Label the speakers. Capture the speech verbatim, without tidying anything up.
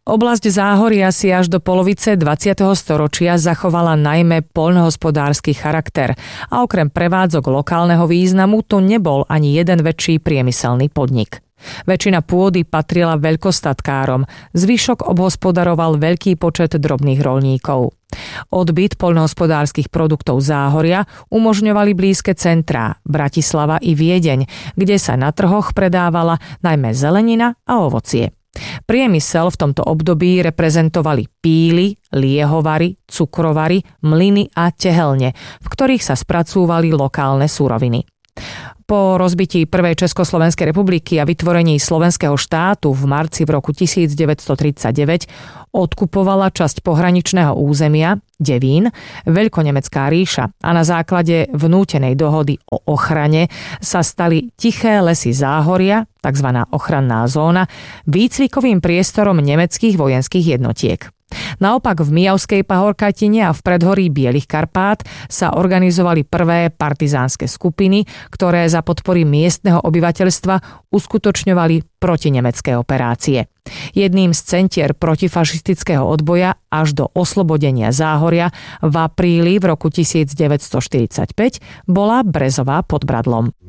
Speaker 1: Oblasť Záhoria si až do polovice dvadsiateho storočia zachovala najmä poľnohospodársky charakter a okrem prevádzok lokálneho významu tu nebol ani jeden väčší priemyselný podnik. Väčšina pôdy patrila veľkostatkárom, zvyšok obhospodaroval veľký počet drobných roľníkov. Odbyt poľnohospodárskych produktov Záhoria umožňovali blízke centrá Bratislava i Viedeň, kde sa na trhoch predávala najmä zelenina a ovocie. Priemysel v tomto období reprezentovali píly, liehovary, cukrovary, mlyny a tehelne, v ktorých sa spracúvali lokálne suroviny. Po rozbití prvej Československej republiky a vytvorení slovenského štátu v marci v roku devätnásťtridsaťdeväť odkupovala časť pohraničného územia, Devín, Veľkonemecká ríša a na základe vnútenej dohody o ochrane sa stali Tiché lesy Záhoria, tzv. Ochranná zóna, výcvikovým priestorom nemeckých vojenských jednotiek. Naopak v Mijavskej pahorkatine a v predhorí Bielých Karpát sa organizovali prvé partizánske skupiny, ktoré za podpory miestneho obyvateľstva uskutočňovali protinemecké operácie. Jedným z centier protifašistického odboja až do oslobodenia Záhoria v apríli v roku devätnásťštyridsaťpäť bola Brezová pod Bradlom.